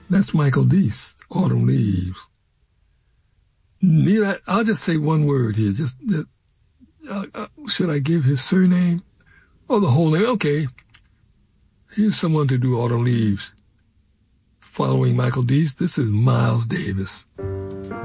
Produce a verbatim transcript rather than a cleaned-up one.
That's Michael Deese, Autumn Leaves. Neil, I'll just say one word here. Just uh, uh, should I give his surname? Oh, the whole name. Okay. Here's someone to do Autumn Leaves. Following Michael Deese, this is Miles Davis.